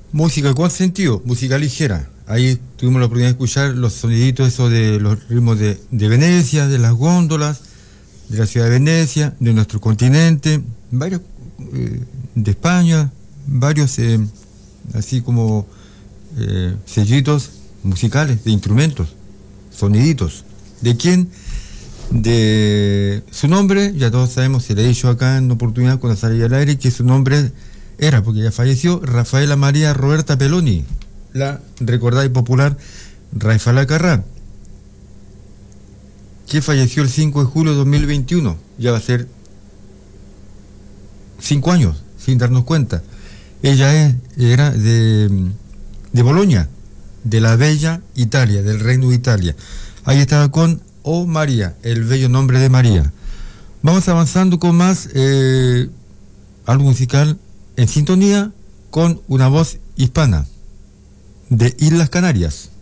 Música, ¿cuál sentido? Música ligera. Ahí tuvimos la oportunidad de escuchar los soniditos esos de los ritmos de Venecia, de las góndolas, de la ciudad de Venecia, de nuestro continente, varios de España, varios así como sellitos musicales, de instrumentos, soniditos. ¿De quién? De su nombre, ya todos sabemos, se le ha dicho acá en oportunidad cuando salía al aire, que su nombre era, porque ya falleció, Rafaela María Roberta Peloni, la recordada y popular Rafaela Carrá, que falleció el 5 de julio de 2021, ya va a ser 5 años, sin darnos cuenta. Ella era de Bolonia, de la bella Italia, del Reino de Italia. Ahí estaba con Oh María, el bello nombre de María. Vamos avanzando con más algo musical en sintonía con una voz hispana de Islas Canarias.